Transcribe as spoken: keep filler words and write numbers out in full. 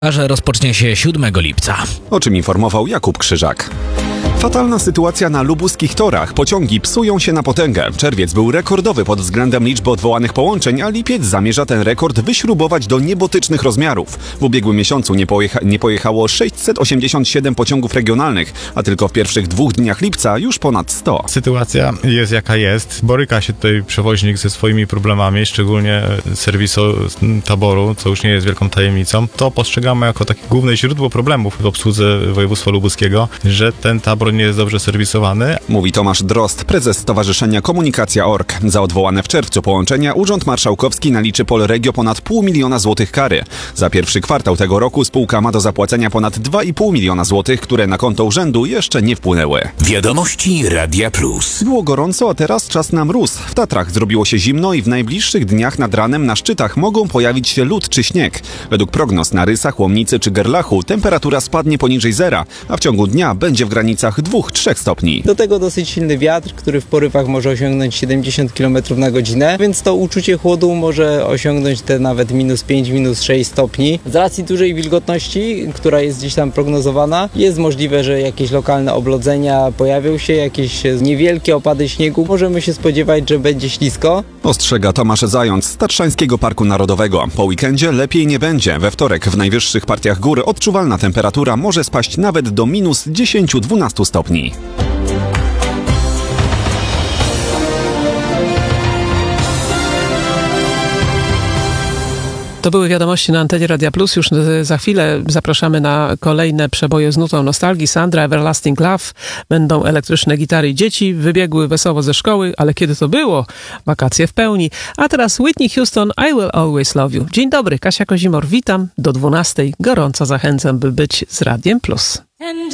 A że rozpocznie się siódmego lipca. O czym informował Jakub Krzyżak. Fatalna sytuacja na lubuskich torach. Pociągi psują się na potęgę. Czerwiec był rekordowy pod względem liczby odwołanych połączeń, a lipiec zamierza ten rekord wyśrubować do niebotycznych rozmiarów. W ubiegłym miesiącu nie, pojecha- nie pojechało sześćset osiemdziesiąt siedem pociągów regionalnych, a tylko w pierwszych dwóch dniach lipca już ponad sto. Sytuacja jest jaka jest. Boryka się tutaj przewoźnik ze swoimi problemami, szczególnie serwisu taboru, co już nie jest wielką tajemnicą. To postrzegamy jako takie główne źródło problemów w obsłudze województwa lubuskiego, że ten tabor nie jest dobrze serwisowany. Mówi Tomasz Drozd, prezes Stowarzyszenia Komunikacja kropka org. Za odwołane w czerwcu połączenia Urząd Marszałkowski naliczy Polregio ponad pół miliona złotych kary. Za pierwszy kwartał tego roku spółka ma do zapłacenia ponad dwa i pół miliona złotych, które na konto urzędu jeszcze nie wpłynęły. Wiadomości Radia Plus. Było gorąco, a teraz czas na mróz. W Tatrach zrobiło się zimno i w najbliższych dniach nad ranem na szczytach mogą pojawić się lód czy śnieg. Według prognoz na Rysach, Łomnicy czy Gerlachu temperatura spadnie poniżej zera, a w ciągu dnia będzie w granicach dwóch do trzech stopni. Do tego dosyć silny wiatr, który w porywach może osiągnąć siedemdziesiąt kilometrów na godzinę, więc to uczucie chłodu może osiągnąć te nawet minus pięć, minus sześć stopni. Z racji dużej wilgotności, która jest gdzieś tam prognozowana, jest możliwe, że jakieś lokalne oblodzenia pojawią się, jakieś niewielkie opady śniegu. Możemy się spodziewać, że będzie ślisko. Ostrzega Tomasz Zając z Tatrzańskiego Parku Narodowego. Po weekendzie lepiej nie będzie. We wtorek w najwyższych partiach góry odczuwalna temperatura może spaść nawet do minus dziesięć do dwunastu stopni. To były wiadomości na antenie Radia Plus. Już za chwilę zapraszamy na kolejne przeboje z nutą nostalgii. Sandra, Everlasting Love. Będą elektryczne gitary i dzieci. Wybiegły wesoło ze szkoły, ale kiedy to było? Wakacje w pełni. A teraz Whitney Houston, I Will Always Love You. Dzień dobry, Kasia Kozimor, witam. Do dwunastej gorąco zachęcam, by być z Radiem Plus.